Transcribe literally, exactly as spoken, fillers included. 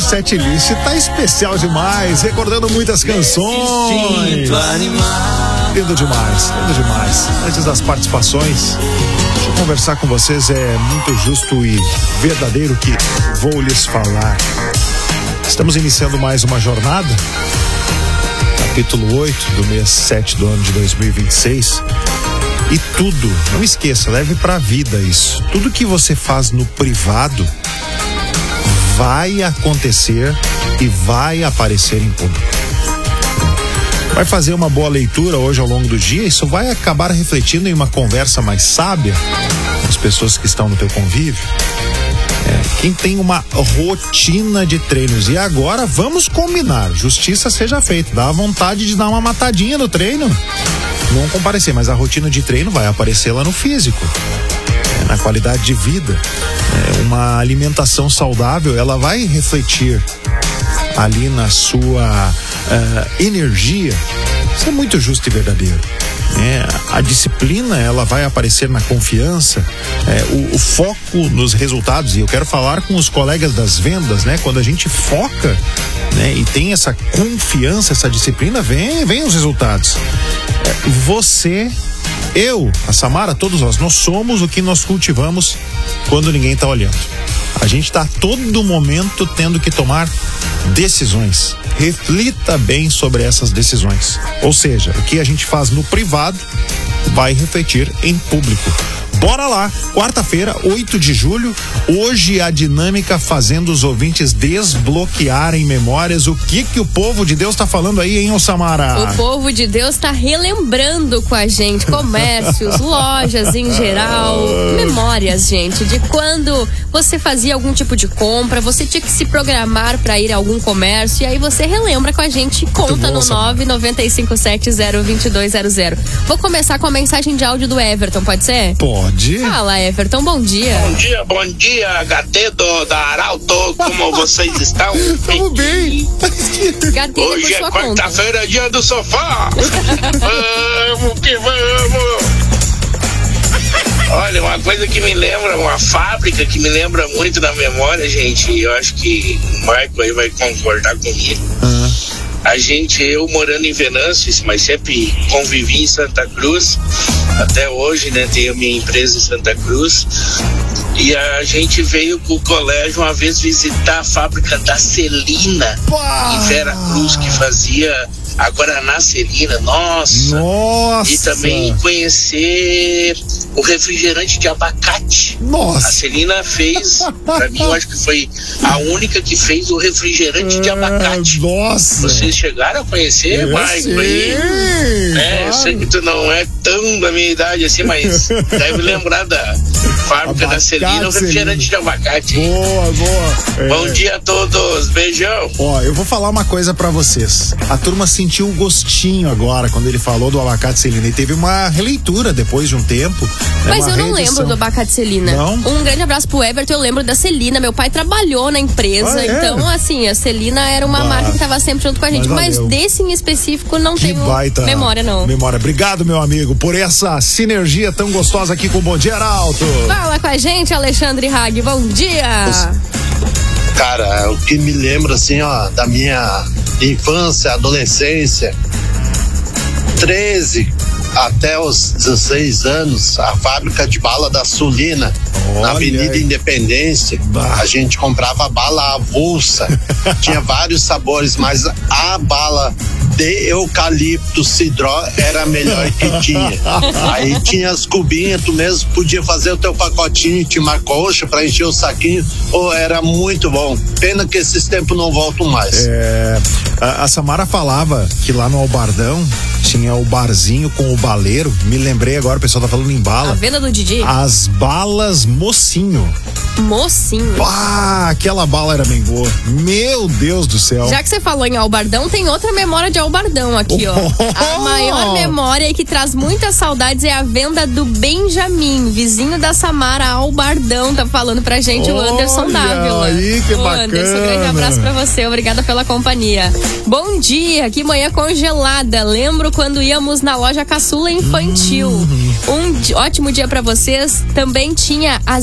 setlist tá especial demais, recordando muitas canções. Lindo demais, lindo demais. Antes das participações, deixa eu conversar com vocês, é muito justo e verdadeiro que vou lhes falar. Estamos iniciando mais uma jornada, capítulo oito do mês sete do ano de dois mil e vinte e seis. E tudo, não esqueça, leve pra vida isso. Tudo que você faz no privado vai acontecer e vai aparecer em público. Vai fazer uma boa leitura hoje ao longo do dia, isso vai acabar refletindo em uma conversa mais sábia com as pessoas que estão no teu convívio. É, quem tem uma rotina de treinos, e agora vamos combinar, justiça seja feita, dá vontade de dar uma matadinha no treino, não comparecer, mas a rotina de treino vai aparecer lá no físico, é, na qualidade de vida. É, uma alimentação saudável, ela vai refletir ali na sua uh, energia. Isso é muito justo e verdadeiro. É, a disciplina, ela vai aparecer na confiança, é, o, o foco nos resultados. E eu quero falar com os colegas das vendas, né? Quando a gente foca, né, e tem essa confiança, essa disciplina, vem, vem os resultados. É, você, eu, a Samara, todos nós, nós somos o que nós cultivamos quando ninguém está olhando. A gente está a todo momento tendo que tomar decisões. Reflita bem sobre essas decisões. Ou seja, o que a gente faz no privado vai refletir em público. Bora lá, quarta-feira, oito de julho, hoje a dinâmica fazendo os ouvintes desbloquearem memórias. O que que o povo de Deus tá falando aí, hein, ô Samara? O povo de Deus tá relembrando com a gente, comércios, lojas em geral, memórias, gente, de quando você fazia algum tipo de compra, você tinha que se programar para ir a algum comércio, e aí você relembra com a gente, conta no nove nove cinco sete zero dois dois zero zero. Vou começar com a mensagem de áudio do Everton, pode ser? Pode. Fala, Everton, bom dia. Bom dia, bom dia, H T do, da Arauto, como vocês estão? Tamo bem. Gatilho Hoje é por sua conta. quarta-feira, dia do sofá. Vamos que vamos. Olha, uma coisa que me lembra, uma fábrica que me lembra muito na memória, gente, eu acho que o Marco aí vai concordar comigo. Uhum. A gente, eu morando em Venâncio, mas sempre convivi em Santa Cruz, até hoje, né, tenho minha empresa em Santa Cruz, e a gente veio com o colégio uma vez visitar a fábrica da Celina, Uau. em Vera Cruz, que fazia a Guaraná Celina, nossa, nossa, e também conhecer o refrigerante de abacate. Nossa. A Celina fez, pra mim, eu acho que foi a única que fez o refrigerante de abacate. Nossa. Vocês chegaram a conhecer, Marco? Aí? É, claro. Eu sei que tu não é tão da minha idade assim, mas deve lembrar da fábrica abacate, da Celina, o refrigerante Celina. de abacate. Boa, boa. Bom é. dia a todos, beijão. Ó, eu vou falar uma coisa pra vocês. A turma sentiu o gostinho agora quando ele falou do abacate Celina, e teve uma releitura depois de um tempo. Mas né, eu não reedição. lembro do abacate Celina. Não? Um grande abraço pro Everton, eu lembro da Celina, meu pai trabalhou na empresa, ah, é? Então assim, a Celina era uma ah, marca que tava sempre junto com a gente, mas, mas desse em específico não que tenho baita memória não. Memória. Obrigado, meu amigo, por essa sinergia tão gostosa aqui com o Bom Dia Arauto. Fala com a gente, Alexandre Hag, bom dia. Cara, o que me lembra assim, ó, da minha infância, adolescência, treze até os dezesseis anos, a fábrica de bala da Sulina, Olha na Avenida aí. Independência, bah. a gente comprava bala avulsa, tinha vários sabores, mas a bala de eucalipto cidró era a melhor que tinha. Aí tinha as cubinhas, tu mesmo podia fazer o teu pacotinho, tinha uma coxa pra encher o saquinho, oh, era muito bom. Pena que esses tempos não voltam mais. É, a, a Samara falava que lá no Albardão tinha o barzinho com o baleiro, me lembrei agora, o pessoal tá falando em bala. A venda do Didi? As balas Mocinho. Mocinho. Ah, aquela bala era bem boa. Meu Deus do céu. Já que você falou em Albardão, tem outra memória de Albardão aqui, ó. A maior memória que traz muitas saudades é a venda do Benjamin, vizinho da Samara, Albardão, tá falando pra gente. Olha, o Anderson Dávila. Aí, que Ô, bacana. Anderson, grande abraço pra você, obrigada pela companhia. Bom dia, que manhã congelada. Lembro quando íamos na loja Caçula Infantil. Hum. Um ótimo dia pra vocês. Também tinha as